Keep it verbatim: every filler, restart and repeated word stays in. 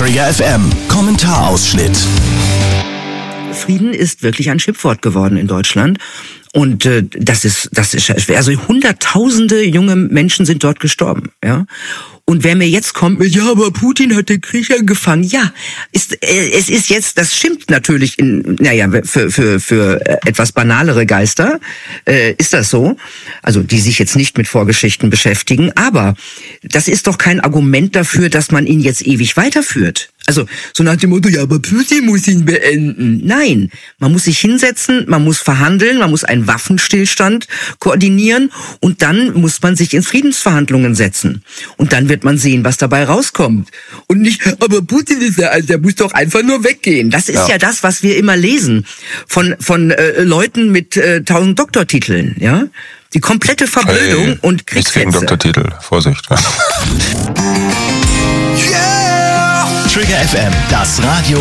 Trigger F M, Kommentarausschnitt. Frieden ist wirklich ein Schimpfwort geworden in Deutschland. Und äh, das ist, das ist, also hunderttausende junge Menschen sind dort gestorben, ja. Und wer mir jetzt kommt, ja, aber Putin hat den Krieg angefangen, ja, ist, äh, es ist jetzt, das stimmt natürlich in, naja, für für für etwas banalere Geister äh, ist das so, also die sich jetzt nicht mit Vorgeschichten beschäftigen, aber das ist doch kein Argument dafür, dass man ihn jetzt ewig weiterführt. Also so nach dem Motto, ja, aber Putin muss ihn beenden. Nein, man muss sich hinsetzen, man muss verhandeln, man muss einen Waffenstillstand koordinieren und dann muss man sich in Friedensverhandlungen setzen. Und dann wird man sehen, was dabei rauskommt. Und nicht, aber Putin ist ja, also der muss doch einfach nur weggehen. Das ist ja, ja das, was wir immer lesen von von äh, Leuten mit äh, tausend Doktortiteln, ja? Die komplette Verblödung hey, und Kriegshetze. Nichts gegen Doktortitel, Vorsicht. Trigger F M, das Radio